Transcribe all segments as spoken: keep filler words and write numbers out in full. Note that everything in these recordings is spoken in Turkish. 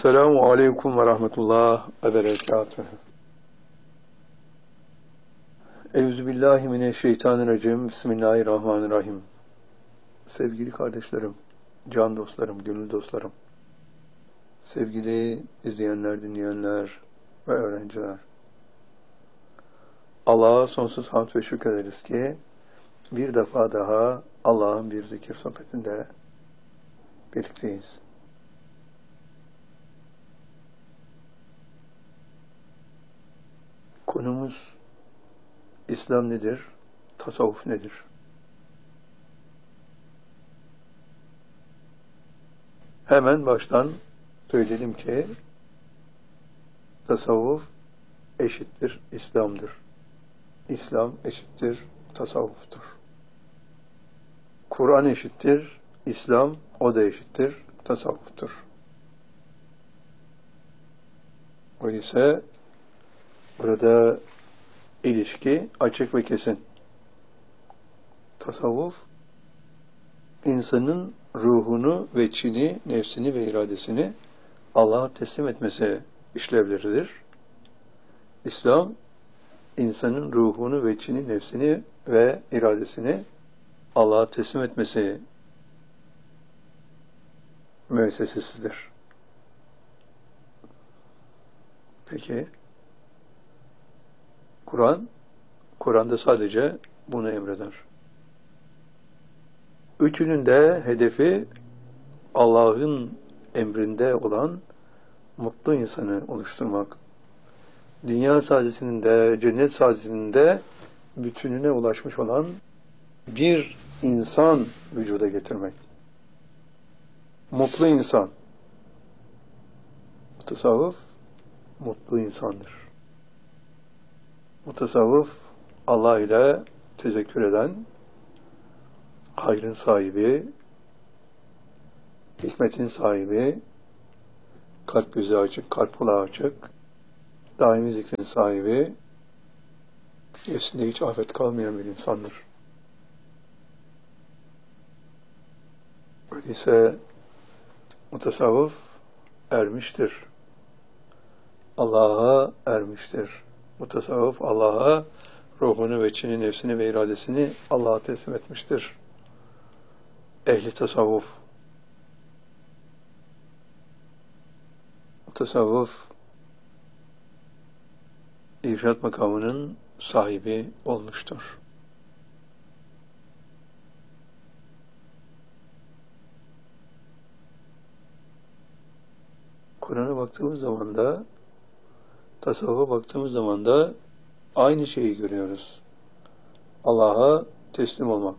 Esselamu aleyküm ve rahmetullah ve berekatuhu. Euzubillahimineşşeytanirracim. Bismillahirrahmanirrahim. Sevgili kardeşlerim, can dostlarım, gönül dostlarım, sevgili izleyenler, dinleyenler ve öğrenciler. Allah'a sonsuz hamd ve şükrederiz ki bir defa daha Allah'ın bir zikir sohbetinde birlikteyiz. Konumuz İslam nedir? Tasavvuf nedir? Hemen baştan söyledim ki tasavvuf eşittir İslam'dır. İslam eşittir tasavvuftur. Kur'an eşittir İslam, o da eşittir tasavvuftur. Öyleyse burada ilişki açık ve kesin. Tasavvuf, insanın ruhunu ve içini, nefsini ve iradesini Allah'a teslim etmesi işlevleridir. İslam, insanın ruhunu ve içini, nefsini ve iradesini Allah'a teslim etmesi müessesesidir. Peki, Kur'an, Kur'an'da sadece bunu emreder. Üçünün de hedefi Allah'ın emrinde olan mutlu insanı oluşturmak. Dünya saadetinin de, cennet saadetinin de bütününe ulaşmış olan bir insan vücuda getirmek. Mutlu insan. Tasavvuf, mutlu insandır. Mutasavvıf, Allah ile tezekkür eden, hayrın sahibi, hikmetin sahibi, kalp gözü açık, kalp kulağı açık, daimi zikrin sahibi, nefsinde hiç afet kalmayan bir insandır. Öyleyse mutasavvıf ermiştir. Allah'a ermiştir. Mutasavvıf Allah'a ruhunu ve içini, nefsini ve iradesini Allah'a teslim etmiştir. Ehli tasavvuf. Mutasavvıf irşad makamının sahibi olmuştur. Kur'an'a baktığımız zaman da, tasavvufa baktığımız zaman da aynı şeyi görüyoruz. Allah'a teslim olmak.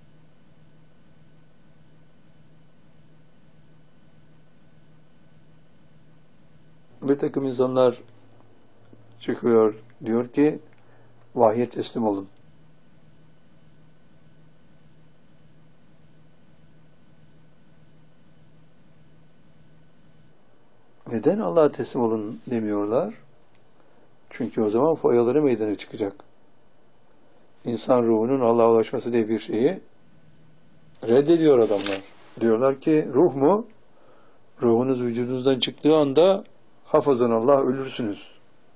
Bir takım insanlar çıkıyor, diyor ki vahye teslim olun. Neden Allah'a teslim olun demiyorlar? Çünkü o zaman foyaları meydana çıkacak. İnsan ruhunun Allah'a ulaşması diye bir şeyi reddediyor adamlar. Diyorlar ki ruh mu? Ruhunuz vücudunuzdan çıktığı anda hafazan Allah ölürsünüz.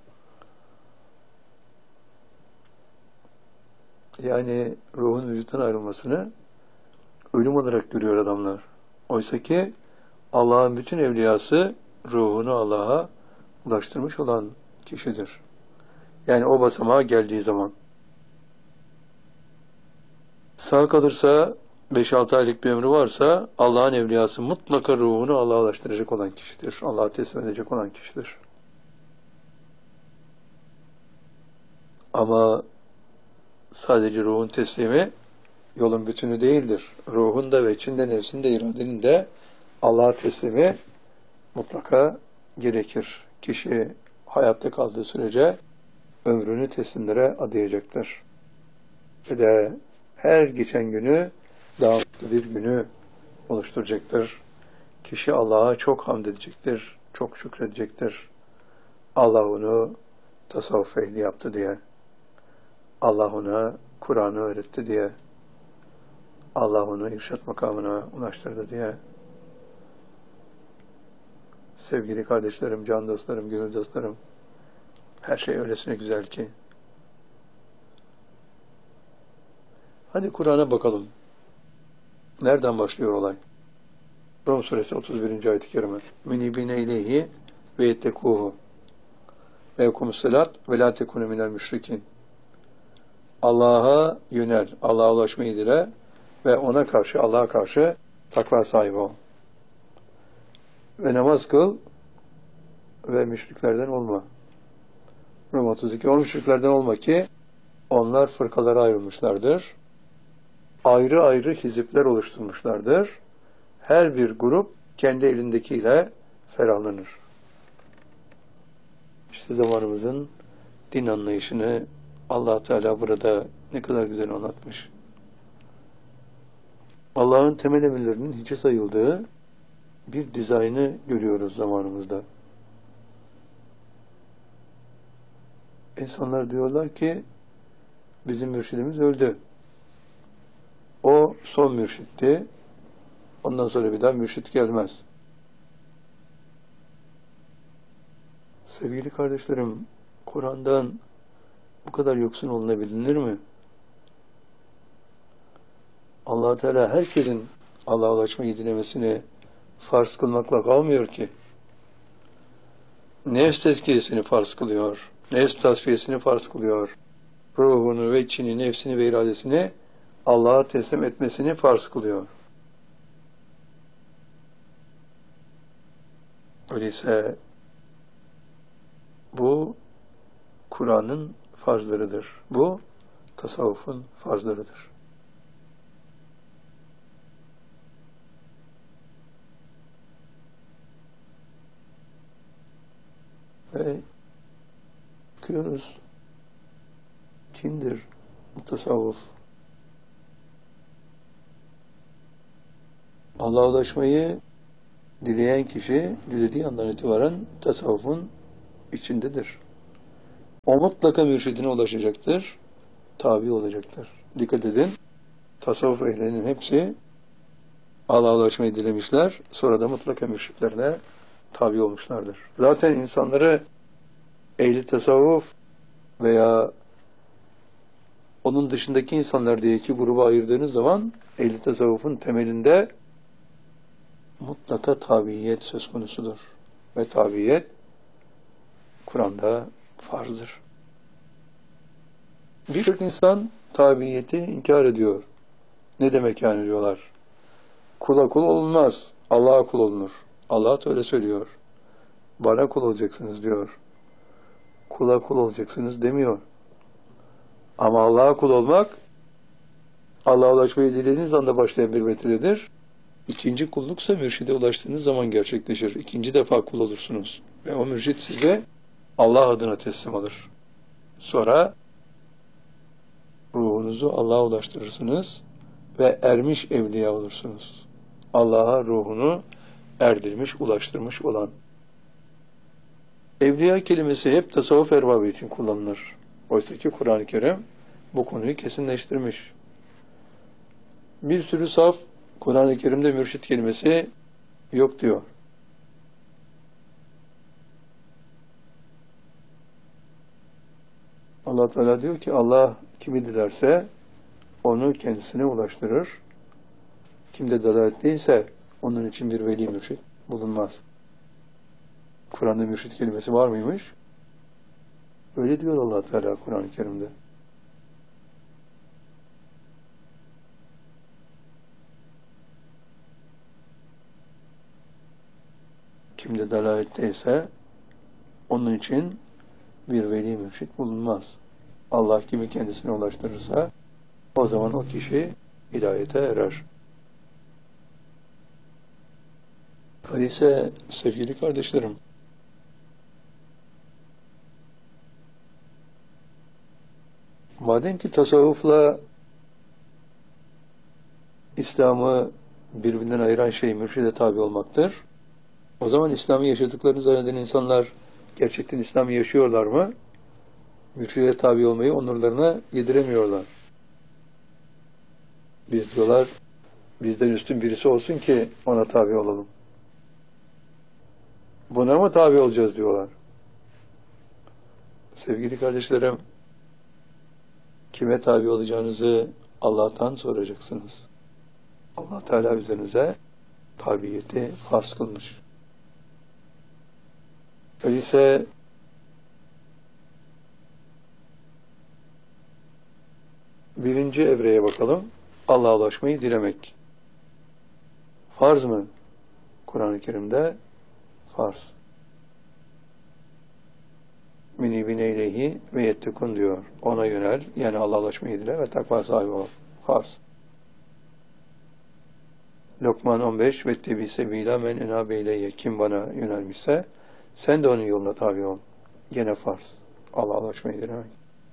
Yani ruhun vücuttan ayrılmasını ölüm olarak görüyor adamlar. Oysa ki Allah'ın bütün evliyası ruhunu Allah'a ulaştırmış olan kişidir. Yani o basamağa geldiği zaman. Sağ kalırsa, beş altı aylık bir ömrü varsa, Allah'ın evliyası mutlaka ruhunu Allah'a ulaştıracak olan kişidir. Allah'a teslim edecek olan kişidir. Ama sadece ruhun teslimi yolun bütünü değildir. Ruhun da ve içinde, nefsin de, iradenin de Allah'a teslimi mutlaka gerekir. Kişi hayatta kaldığı sürece ömrünü teslimlere adayacaktır. Ve de her geçen günü daha mutlu bir günü oluşturacaktır. Kişi Allah'a çok hamd edecektir, çok şükredecektir. Allah onu tasavvuf ehli yaptı diye. Allah ona Kur'an'ı öğretti diye. Allah onu irşad makamına ulaştırdı diye. Sevgili kardeşlerim, can dostlarım, gönül dostlarım, her şey öylesine güzel ki. Hadi Kur'an'a bakalım. Nereden başlıyor olay? Rum suresi otuz birinci ayet-i kerime. Münibine ileyhi ve yettekuhu ve yekumussalat ve la tekunu minel müşrikin. Allah'a yönel, Allah'a ulaşmayı dile ve ona karşı, Allah'a karşı takva sahibi ol. Ve namaz kıl ve müşriklerden olma. Rum otuz iki. O müşriklerden olma ki onlar fırkalara ayrılmışlardır. Ayrı ayrı hizipler oluşturmuşlardır. Her bir grup kendi elindekiyle ferahlanır. İşte zamanımızın din anlayışını Allah Teala burada ne kadar güzel anlatmış. Allah'ın temel emirlerinin hiçe sayıldığı bir dizaynı görüyoruz zamanımızda. İnsanlar diyorlar ki bizim mürşidimiz öldü. O son mürşitti. Ondan sonra bir daha mürşit gelmez. Sevgili kardeşlerim, Kur'an'dan bu kadar yoksun olunabilir mi? Allah Teala herkesin Allah'a ulaşmayı dilemesini farz kılmakla kalmıyor ki. Nefs tezkiyesini farz kılıyor. Nefs tasfiyesini farz kılıyor. Ruhunu ve içini, nefsini ve iradesini Allah'a teslim etmesini farz kılıyor. Öyleyse bu Kur'an'ın farzlarıdır. Bu tasavvufun farzlarıdır. Ve bakıyoruz, kimdir bu tasavvuf? Allah'a ulaşmayı dileyen kişi, dilediği andan itibaren tasavvufun içindedir. O mutlaka mürşidine ulaşacaktır, tabi olacaktır. Dikkat edin, tasavvuf ehlinin hepsi Allah'a ulaşmayı dilemişler, sonra da mutlaka mürşitlerine tabi olmuşlardır. Zaten insanları ehli tasavvuf veya onun dışındaki insanlar diye iki gruba ayırdığınız zaman ehli tasavvufun temelinde mutlaka tabiyet söz konusudur. Ve tabiyet Kur'an'da farzdır. Birçok insan tabiyeti inkar ediyor. Ne demek yani diyorlar. Kula kul olunmaz. Allah'a kul olunur. Allah da öyle söylüyor. Bana kul olacaksınız diyor. Kula kul olacaksınız demiyor. Ama Allah'a kul olmak, Allah'a ulaşmayı dilediğiniz anda başlayan bir metredir. İkinci kulluksa mürşide ulaştığınız zaman gerçekleşir. İkinci defa kul olursunuz. Ve o mürşid size Allah adına teslim alır. Sonra ruhunuzu Allah'a ulaştırırsınız ve ermiş evliya olursunuz. Allah'a ruhunu erdirmiş, ulaştırmış olan. Evliya kelimesi hep tasavvuf erbabı için kullanılır. Oysa ki Kur'an-ı Kerim bu konuyu kesinleştirmiş. Bir sürü saf Kur'an-ı Kerim'de mürşit kelimesi yok diyor. Allah Teala diyor ki Allah kimi dilerse onu kendisine ulaştırır. Kimde dalaletteyse onun için bir veli mürşit bulunmaz. Kur'an'da mürşit kelimesi var mıymış? Öyle diyor Allah Teala Kur'an-ı Kerim'de. Kimde dalaletteyse onun için bir veli mürşit bulunmaz. Allah kimi kendisine ulaştırırsa o zaman o kişi hidayete erer. Öyleyse sevgili kardeşlerim, madem ki tasavvufla İslam'ı birbirinden ayıran şey mürşide tabi olmaktır, o zaman İslam'ı yaşadıklarını zanneden insanlar gerçekten İslam'ı yaşıyorlar mı? Mürşide tabi olmayı onurlarına yediremiyorlar. Biz diyorlar, bizden üstün birisi olsun ki ona tabi olalım. Buna mı tabi olacağız diyorlar. Sevgili kardeşlerim, kime tabi olacağınızı Allah'tan soracaksınız. Allah Teala üzerinize tabiyeti farz kılmış. Öyleyse birinci evreye bakalım. Allah'a ulaşmayı dilemek. Farz mı? Kur'an-ı Kerim'de farz. Münibine ileyhi ve yettekun diyor. Ona yönel, yani Allah'a ulaşmayı dile ve takva sahibi ol. Farz. Lokman on beş ve tebi sebila men enabe ileyye. Kim bana yönelmişse sen de onun yoluna tabi ol. Gene farz. Allah'a ulaşmayı dilemek.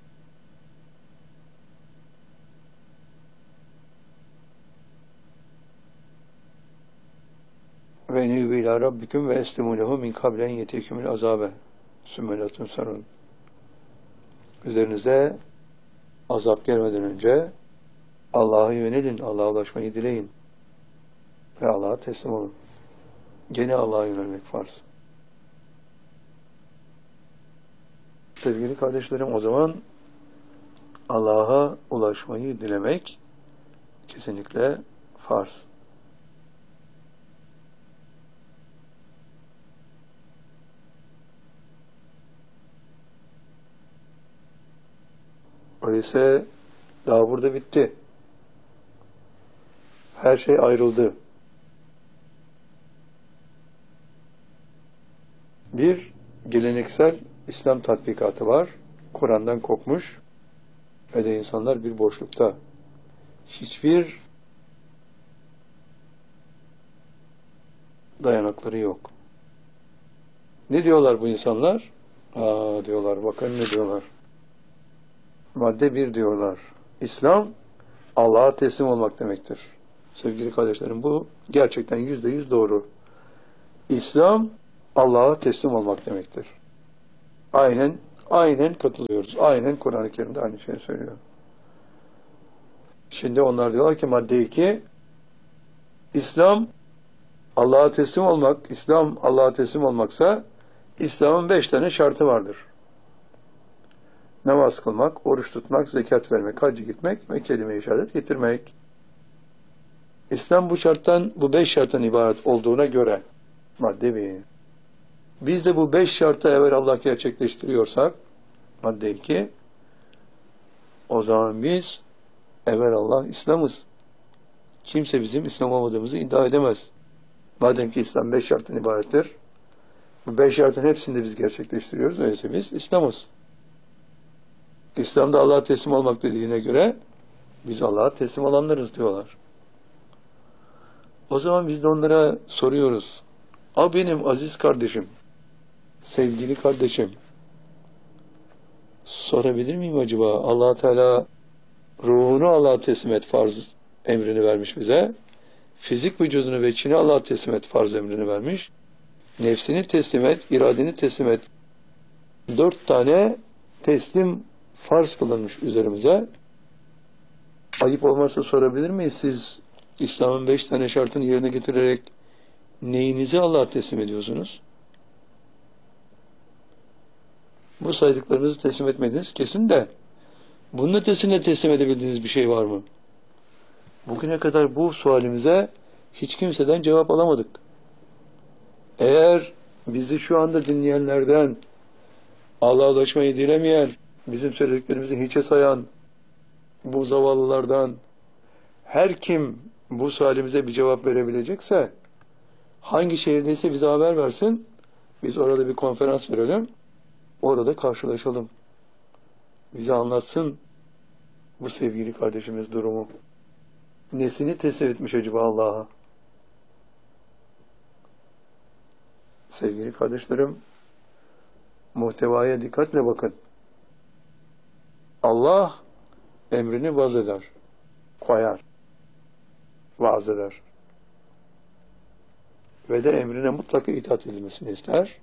Ve nübü ila rabbikum ve eslimu lehu min kablen yetekümül azabe. Sümmelatun sarun. Üzerinize azap gelmeden önce Allah'a yönelin, Allah'a ulaşmayı dileyin ve Allah'a teslim olun. Gene Allah'a yönelmek farz. Sevgili kardeşlerim, o zaman Allah'a ulaşmayı dilemek kesinlikle farz. Öyleyse daha burada bitti. Her şey ayrıldı. Bir geleneksel İslam tatbikatı var. Kur'an'dan kopmuş ve de insanlar bir boşlukta. Hiçbir dayanakları yok. Ne diyorlar bu insanlar? Aa diyorlar, bakın ne diyorlar. Madde bir diyorlar. İslam, Allah'a teslim olmak demektir. Sevgili kardeşlerim, bu gerçekten yüzde yüz doğru. İslam, Allah'a teslim olmak demektir. Aynen, aynen katılıyoruz. Aynen Kur'an-ı Kerim'de aynı şeyi söylüyor. Şimdi onlar diyorlar ki madde iki, İslam, Allah'a teslim olmak, İslam Allah'a teslim olmaksa, İslam'ın beş tane şartı vardır. Namaz kılmak, oruç tutmak, zekat vermek, hacca gitmek ve kelime-i şehadet getirmek. İslam bu şarttan, bu beş şarttan ibaret olduğuna göre madde bir. Biz de bu beş şartı evvel Allah gerçekleştiriyorsak madde iki, o zaman biz evvel Allah İslam'ız. Kimse bizim İslam olmadığımızı iddia edemez. Madem ki İslam beş şarttan ibarettir, bu beş şartın hepsini de biz gerçekleştiriyoruz. Öyleyse biz İslam'ız. İslam'da Allah'a teslim olmak dediğine göre biz Allah'a teslim olanlarız diyorlar. O zaman biz de onlara soruyoruz. A benim aziz kardeşim, sevgili kardeşim, sorabilir miyim acaba? Allah Teala ruhunu Allah'a teslim et farz emrini vermiş bize. Fizik vücudunu ve içini Allah'a teslim et farz emrini vermiş. Nefsini teslim et, iradeni teslim et. Dört tane teslim farz kılınmış üzerimize. Ayıp olmazsa sorabilir miyiz? Siz İslam'ın beş tane şartını yerine getirerek neyinizi Allah'a teslim ediyorsunuz? Bu saydıklarınızı teslim etmediniz kesin de bunun ötesine teslim edebildiğiniz bir şey var mı? Bugüne kadar bu sualimize hiç kimseden cevap alamadık. Eğer bizi şu anda dinleyenlerden Allah'a ulaşmayı dilemeyen, bizim söylediklerimizi hiçe sayan bu zavallılardan her kim bu sualimize bir cevap verebilecekse hangi şehirdeyse bize haber versin. Biz orada bir konferans verelim. Orada karşılaşalım. Bize anlatsın bu sevgili kardeşimiz durumu. Nesini teslim etmiş acaba Allah'a? Sevgili kardeşlerim, muhtevaya dikkatle bakın. Allah emrini vaz eder, koyar, vaaz eder. Ve de emrine mutlaka itaat edilmesini ister.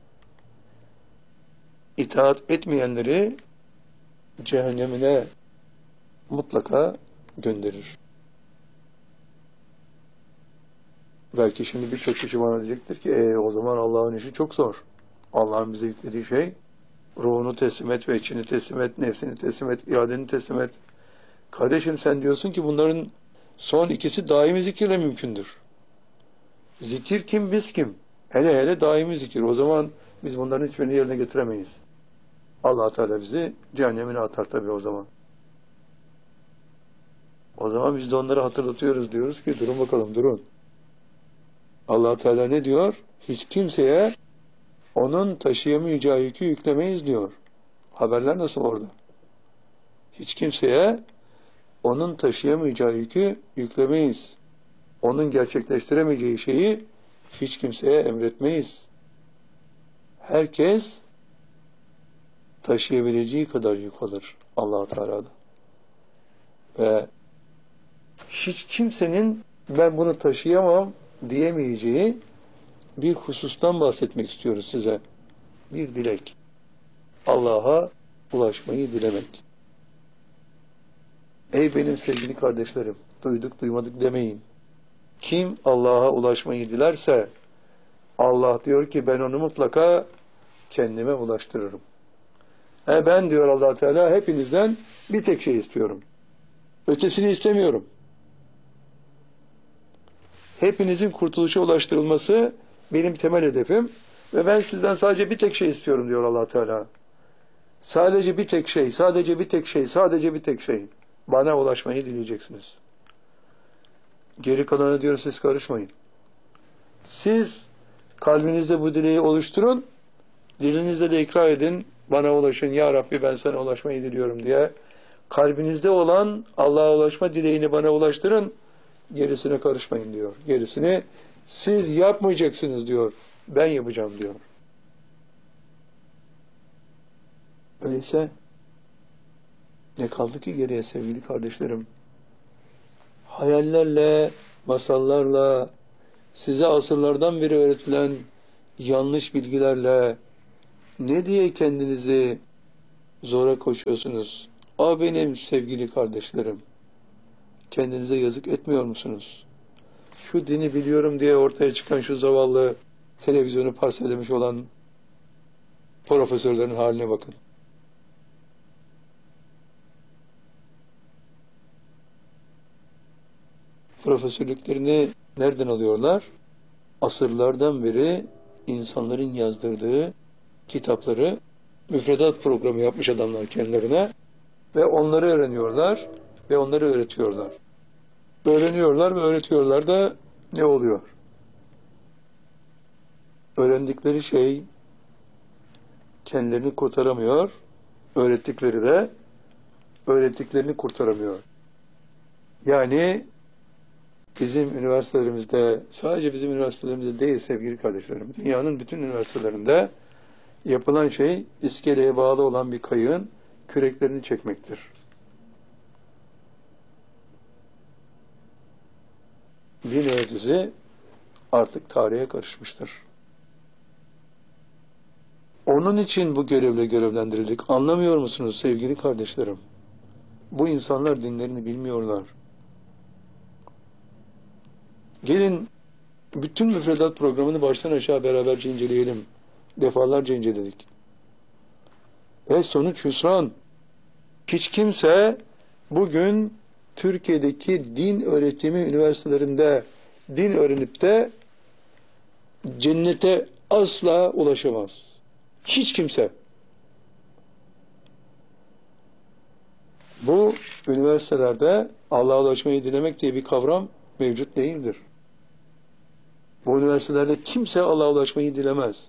İtaat etmeyenleri cehennemine mutlaka gönderir. Belki şimdi birçok kişi bana diyecektir ki e, o zaman Allah'ın işi çok zor. Allah'ın bize yüklediği şey ruhunu teslim et ve içini teslim et, nefsini teslim et, iradeni teslim et. Kardeşim sen diyorsun ki bunların son ikisi daimi zikirle mümkündür. Zikir kim, biz kim? Hele hele daimi zikir. O zaman biz bunların hiçbirini yerine getiremeyiz. Allah Teala bizi cehennemine atar tabii o zaman. O zaman biz de onları hatırlatıyoruz, diyoruz ki durun bakalım, durun. Allah Teala ne diyor? Hiç kimseye onun taşıyamayacağı yükü yüklemeyiz diyor. Haberler nasıl orada? Hiç kimseye onun taşıyamayacağı yükü yüklemeyiz. Onun gerçekleştiremeyeceği şeyi hiç kimseye emretmeyiz. Herkes taşıyabileceği kadar yük alır Allah Teala'da. Ve hiç kimsenin ben bunu taşıyamam diyemeyeceği bir husustan bahsetmek istiyoruz size. Bir dilek. Allah'a ulaşmayı dilemek. Ey benim sevgili kardeşlerim, duyduk duymadık demeyin. Kim Allah'a ulaşmayı dilerse Allah diyor ki ben onu mutlaka kendime ulaştırırım. E ben diyor Allah Teala hepinizden bir tek şey istiyorum. Ötesini istemiyorum. Hepinizin kurtuluşa ulaştırılması benim temel hedefim ve ben sizden sadece bir tek şey istiyorum diyor Allah Teala. Sadece bir tek şey, sadece bir tek şey, sadece bir tek şey. Bana ulaşmayı dileyeceksiniz. Geri kalanı diyor siz karışmayın. Siz kalbinizde bu dileği oluşturun, dilinizde de ikrar edin, bana ulaşın ya Rabbi ben sana ulaşmayı diliyorum diye. Kalbinizde olan Allah'a ulaşma dileğini bana ulaştırın, gerisine karışmayın diyor. Gerisini siz yapmayacaksınız diyor, ben yapacağım diyor. Öyleyse ne kaldı ki geriye sevgili kardeşlerim? Hayallerle, masallarla, size asırlardan beri öğretilen yanlış bilgilerle ne diye kendinizi zora koşuyorsunuz? O benim sevgili kardeşlerim. Kendinize yazık etmiyor musunuz? Şu dini biliyorum diye ortaya çıkan şu zavallı televizyonu parselemiş olan profesörlerin haline bakın. Profesörlüklerini nereden alıyorlar? Asırlardan beri insanların yazdırdığı kitapları müfredat programı yapmış adamlar kendilerine ve onları öğreniyorlar ve onları öğretiyorlar. Öğreniyorlar ve öğretiyorlar da ne oluyor? Öğrendikleri şey kendilerini kurtaramıyor, öğrettikleri de öğrettiklerini kurtaramıyor. Yani bizim üniversitelerimizde, sadece bizim üniversitelerimizde değil sevgili kardeşlerim, dünyanın bütün üniversitelerinde yapılan şey iskeleye bağlı olan bir kayığın küreklerini çekmektir. Din öğretisi artık tarihe karışmıştır. Onun için bu görevle görevlendirildik. Anlamıyor musunuz sevgili kardeşlerim? Bu insanlar dinlerini bilmiyorlar. Gelin bütün müfredat programını baştan aşağı beraberce inceleyelim. Defalarca inceledik. Ve sonuç hüsran. Hiç kimse bugün Türkiye'deki din öğretimi üniversitelerinde din öğrenip de cennete asla ulaşamaz. Hiç kimse. Bu üniversitelerde Allah'a ulaşmayı dilemek diye bir kavram mevcut değildir. Bu üniversitelerde kimse Allah'a ulaşmayı dilemez.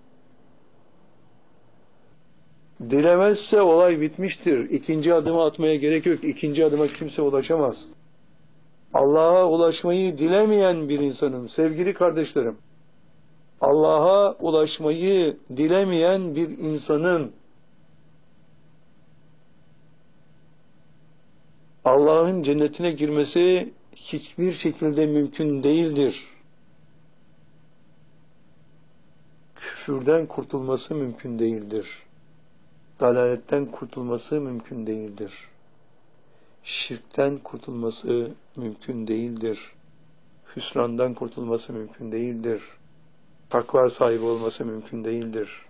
Dilemezse olay bitmiştir. İkinci adımı atmaya gerek yok. İkinci adıma kimse ulaşamaz. Allah'a ulaşmayı dilemeyen bir insanın, sevgili kardeşlerim, Allah'a ulaşmayı dilemeyen bir insanın Allah'ın cennetine girmesi hiçbir şekilde mümkün değildir. Küfürden kurtulması mümkün değildir. Dalaletten kurtulması mümkün değildir. Şirkten kurtulması mümkün değildir. hüsrandan kurtulması mümkün değildir. Takva sahibi olması mümkün değildir.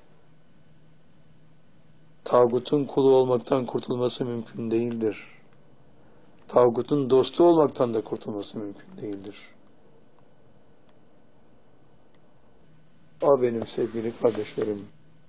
Tağutun kulu olmaktan kurtulması mümkün değildir. Tağutun dostu olmaktan da kurtulması mümkün değildir. Ah benim sevgili kardeşlerim,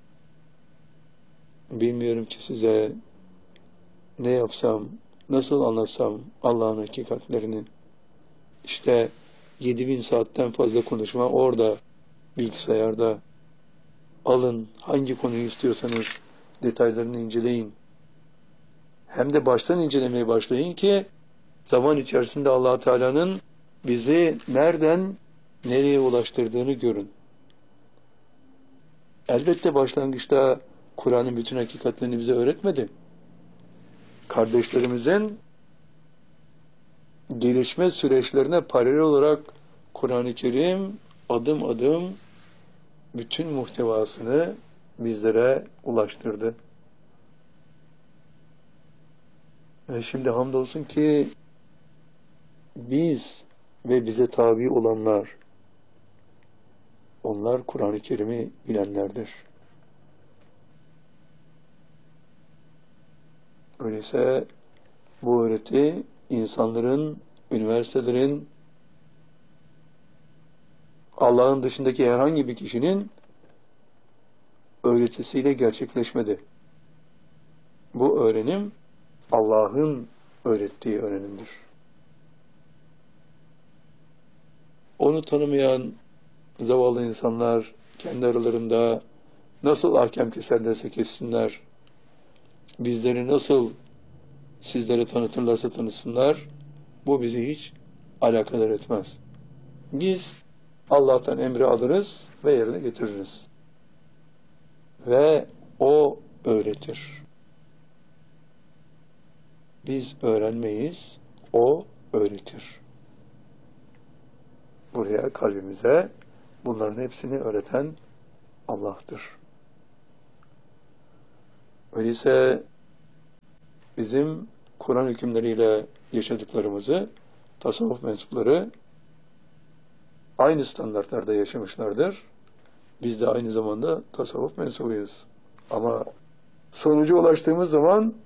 bilmiyorum ki size ne yapsam, nasıl anlatsam Allah'ın hakikatlerini. İşte yedi bin saatten fazla konuşma orada, bilgisayarda. Alın, hangi konuyu istiyorsanız detaylarını inceleyin. Hem de baştan incelemeye başlayın ki zaman içerisinde Allah Teala'nın bizi nereden nereye ulaştırdığını görün. Elbette başlangıçta Kur'an'ın bütün hakikatlerini bize öğretmedi. Kardeşlerimizin gelişme süreçlerine paralel olarak Kur'an-ı Kerim adım adım bütün muhtevasını bizlere ulaştırdı. Ve şimdi hamdolsun ki biz ve bize tabi olanlar, onlar Kur'an-ı Kerim'i bilenlerdir. Öyleyse bu öğreti insanların, üniversitelerin, Allah'ın dışındaki herhangi bir kişinin öğretisiyle gerçekleşmedi. Bu öğrenim Allah'ın öğrettiği öğrenimdir. Onu tanımayan zavallı insanlar kendi aralarında nasıl ahkam keserlerse kessinler, bizleri nasıl sizlere tanıtırlarsa tanısınlar, bu bizi hiç alakadar etmez. Biz Allah'tan emri alırız ve yerine getiririz. Ve O öğretir. Biz öğrenmeyiz, O öğretir. Buraya, kalbimize bunların hepsini öğreten Allah'tır. Öyleyse bizim Kur'an hükümleriyle yaşadıklarımızı tasavvuf mensupları aynı standartlarda yaşamışlardır. Biz de aynı zamanda tasavvuf mensubuyuz. Ama sonuca ulaştığımız zaman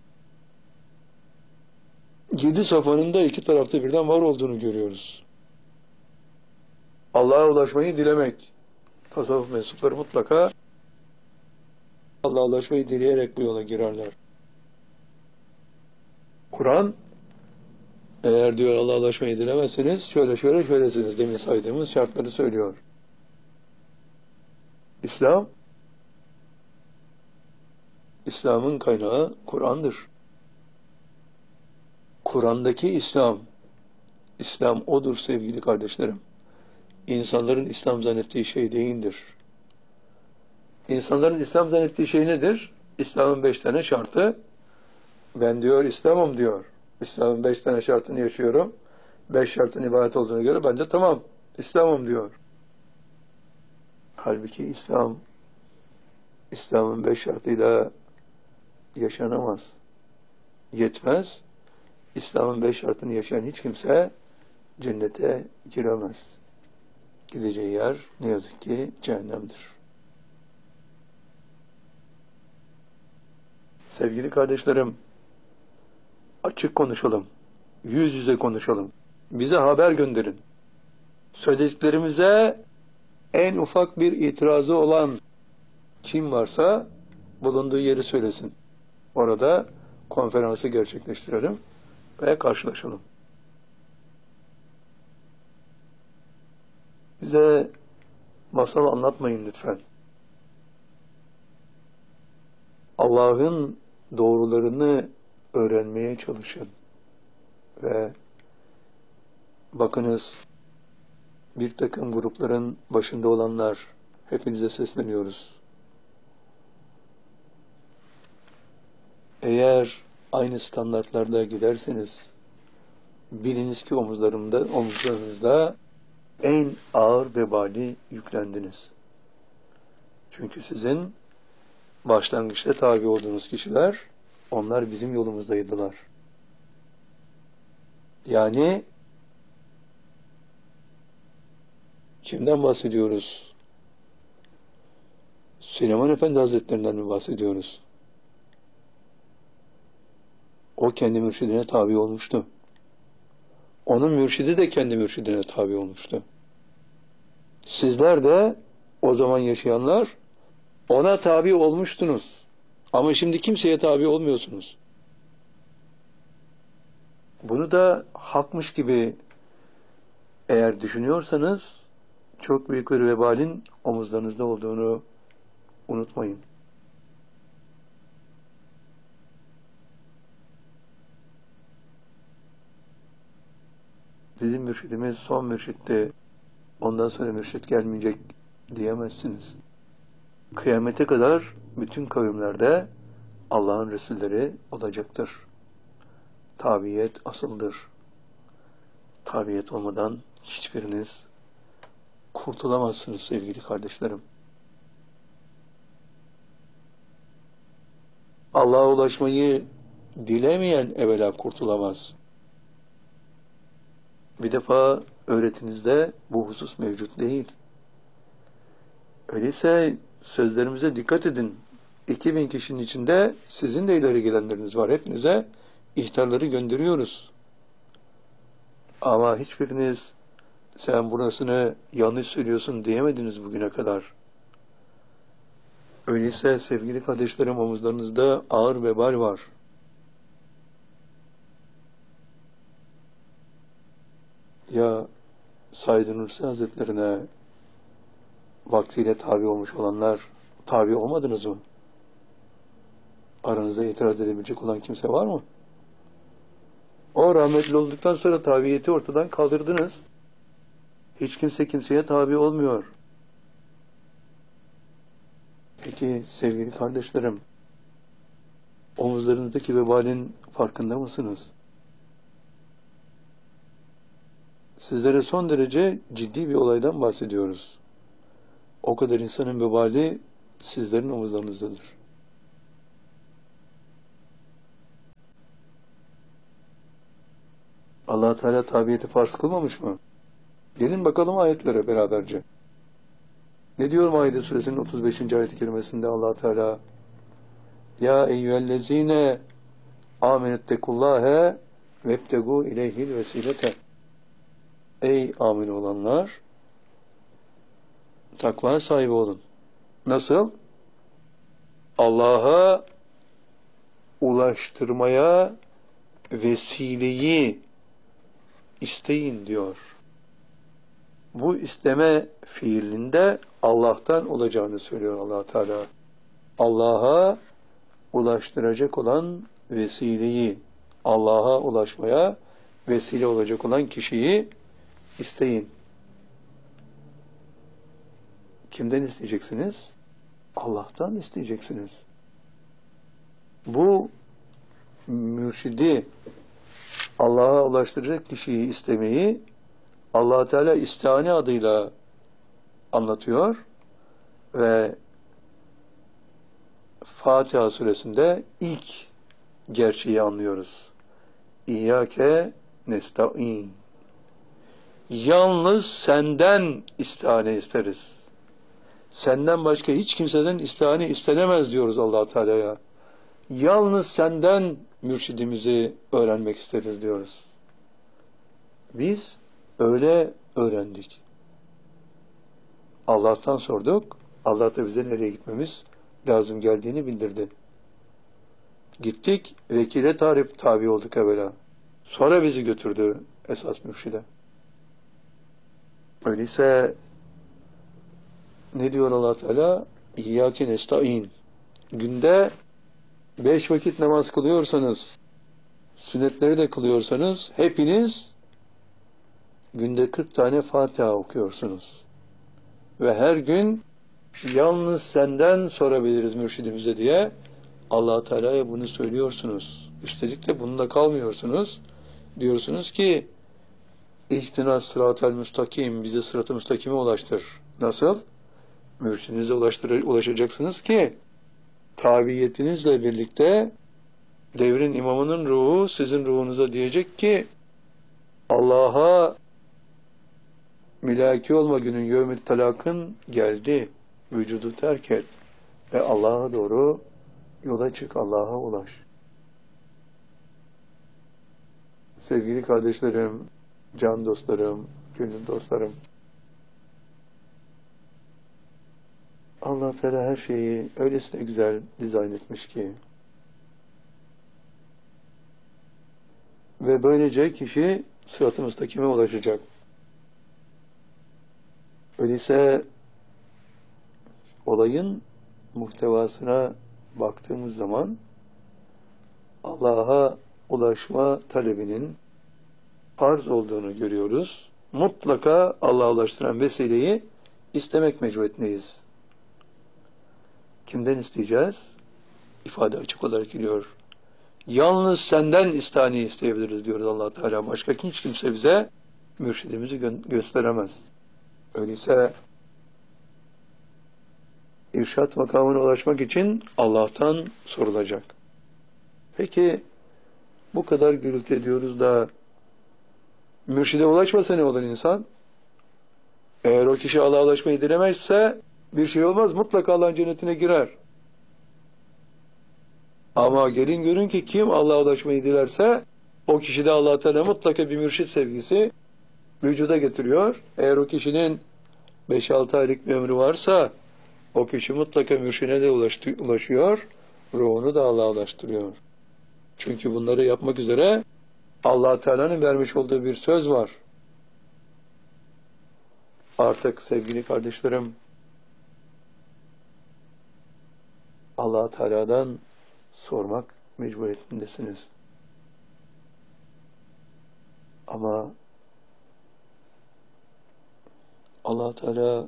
yedi safanın da iki tarafta birden var olduğunu görüyoruz. Allah'a ulaşmayı dilemek. Tasavvuf mensupları mutlaka Allah'a ulaşmayı dileyerek bu yola girerler. Kur'an, eğer diyor Allah'a ulaşmayı dilemezseniz şöyle şöyle şöylesiniz demin saydığımız şartları söylüyor. İslam, İslam'ın kaynağı Kur'an'dır. Kur'an'daki İslam, İslam odur sevgili kardeşlerim. İnsanların İslam zannettiği şey değildir. İnsanların İslam zannettiği şey nedir? İslam'ın beş tane şartı. Ben diyor İslam'ım diyor. İslam'ın beş tane şartını yaşıyorum. Beş şartın ibadet olduğuna göre ben de tamam İslam'ım diyor. Halbuki İslam, İslam'ın beş şartıyla yaşanamaz. Yetmez. İslam'ın beş şartını yaşayan hiç kimse cennete giremez. Gideceği yer ne yazık ki cehennemdir. Sevgili kardeşlerim, açık konuşalım, yüz yüze konuşalım. Bize haber gönderin. Söylediklerimize en ufak bir itirazı olan kim varsa bulunduğu yeri söylesin. Orada konferansı gerçekleştirelim ve karşılaşalım. Bize masal anlatmayın lütfen. Allah'ın doğrularını öğrenmeye çalışın. Ve bakınız, bir takım grupların başında olanlar, hepinize sesleniyoruz. Eğer aynı standartlarda giderseniz, biliniz ki omuzlarımda, omuzlarınızda en ağır vebali yüklendiniz. Çünkü sizin başlangıçta tabi olduğunuz kişiler, onlar bizim yolumuzdaydılar. Yani Kimden bahsediyoruz? Süleyman Efendi Hazretlerinden mi bahsediyoruz? O kendi mürşidine tabi olmuştu. Onun mürşidi de kendi mürşidine tabi olmuştu. Sizler de o zaman yaşayanlar ona tabi olmuştunuz. Ama şimdi kimseye tabi olmuyorsunuz. Bunu da hakmış gibi eğer düşünüyorsanız çok büyük bir vebalin omuzlarınızda olduğunu unutmayın. Bizim mürşidimiz son mürşitti, ondan sonra mürşit gelmeyecek diyemezsiniz. Kıyamete kadar bütün kavimlerde Allah'ın Resulleri olacaktır. Tabiyet asıldır. Tabiyet olmadan hiçbiriniz kurtulamazsınız sevgili kardeşlerim. Allah'a ulaşmayı dilemeyen evvela kurtulamaz. Bir defa öğretinizde bu husus mevcut değil. Öyleyse sözlerimize dikkat edin. iki bin kişinin içinde sizin de ileri gelenleriniz var. Hepinize ihtarları gönderiyoruz. Ama hiçbiriniz sen burasını yanlış söylüyorsun diyemediniz bugüne kadar. Öyleyse sevgili kardeşlerim omuzlarınızda ağır vebal var. Ya Said Nursi Hazretlerine vaktiyle tabi olmuş olanlar tabi olmadınız mı? Aranızda itiraz edebilecek olan kimse var mı? O rahmetli olduktan sonra tabiyeti ortadan kaldırdınız. Hiç kimse kimseye tabi olmuyor. Peki sevgili kardeşlerim, omuzlarınızdaki vebalin farkında mısınız? Sizlere son derece ciddi bir olaydan bahsediyoruz. O kadar insanın vebali sizlerin omuzlarınızdadır. Allah Teala tabiyeti farz kılmamış mı? Gelin bakalım ayetlere beraberce. Ne diyor Maide suresinin otuz beşinci ayet-i kerimesinde Allah Teala? Ya eyyühellezine amenüttekullâhe vebtegû ileyhil vesilete. Ey amin olanlar, takva sahibi olun. Nasıl? Allah'a ulaştırmaya vesileyi isteyin diyor. Bu isteme fiilinde Allah'tan olacağını söylüyor Allah Teala. Allah'a ulaştıracak olan vesileyi, Allah'a ulaşmaya vesile olacak olan kişiyi isteyin. Kimden isteyeceksiniz? Allah'tan isteyeceksiniz. Bu mürşidi Allah'a ulaştıracak kişiyi istemeyi Allah Teala istihane adıyla anlatıyor ve Fatiha suresinde ilk gerçeği anlıyoruz. İyyâke nesta'in. Yalnız senden istihane isteriz. Senden başka hiç kimseden istihane istenemez diyoruz Allah Teala'ya. Yalnız senden mürşidimizi öğrenmek isteriz diyoruz. Biz öyle öğrendik. Allah'tan sorduk. Allah da bize nereye gitmemiz lazım geldiğini bildirdi. Gittik, vekile tarif tabi olduk evvela. Sonra bizi götürdü esas mürşide. Öyleyse ne diyor Allah Teala? İyyâke nesta'in. Günde beş vakit namaz kılıyorsanız, sünnetleri de kılıyorsanız, hepiniz günde kırk tane Fatiha okuyorsunuz. Ve her gün yalnız senden sorabiliriz mürşidimize diye Allah Teala'ya bunu söylüyorsunuz. Üstelik de bununla kalmıyorsunuz. Diyorsunuz ki İhtina sıratel müstakim, bize sırat-ı müstakime ulaştır. Nasıl? Mürşidinize ulaşacaksınız ki tabiyetinizle birlikte devrin imamının ruhu sizin ruhunuza diyecek ki Allah'a Mülaki olma günün yevmit talakın geldi. Vücudu terk et ve Allah'a doğru yola çık, Allah'a ulaş. Sevgili kardeşlerim, can dostlarım, gönül dostlarım, Allah Teala her şeyi öylesine güzel dizayn etmiş ki ve böylece kişi sırat-ı müstakime ulaşacak. Öyleyse olayın muhtevasına baktığımız zaman Allah'a ulaşma talebinin farz olduğunu görüyoruz. Mutlaka Allah'a ulaştıran vesileyi istemek mecburiyetindeyiz. Kimden isteyeceğiz? İfade açık olarak geliyor. Yalnız senden istani isteyebiliriz diyoruz Allah Teala. Başka hiç kimse bize mürşidimizi gö- gösteremez. Öyleyse irşat makamına ulaşmak için Allah'tan sorulacak. Peki bu kadar gürültü ediyoruz da mürşide ulaşmasa ne olur insan? Eğer o kişi Allah'a ulaşmayı dilemezse bir şey olmaz. Mutlaka Allah'ın cennetine girer. Ama gelin görün ki kim Allah'a ulaşmayı dilerse o kişi de Allah-u Teala mutlaka bir mürşit sevgisi vücuda getiriyor. Eğer o kişinin beş altı aylık bir ömrü varsa o kişi mutlaka mürşine de ulaştı, ulaşıyor. Ruhunu da Allah'a ulaştırıyor. Çünkü bunları yapmak üzere Allah-u Teala'nın vermiş olduğu bir söz var. Artık sevgili kardeşlerim, Allah-u Teala'dan sormak mecburiyetindesiniz. Ama Allah Teala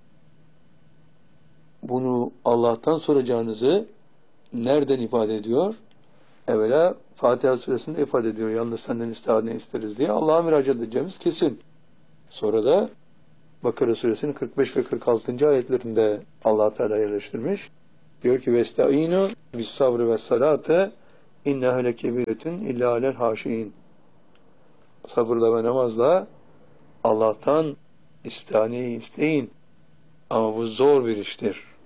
bunu Allah'tan soracağınızı nereden ifade ediyor? Evvela Fatiha suresinde ifade ediyor. Yalnız senden istihane isteriz diye. Allah'a müracaat edeceğimiz kesin. Sonra da Bakara suresinin kırk beş ve kırk altıncı ayetlerinde Allah Teala yerleştirmiş. Diyor ki vestaînû bis sabrı ve salate innehu lekebiretun illa alel haşiin. Sabırla ve namazla Allah'tan istihaneyi isteyin. Ama bu zor bir iştir.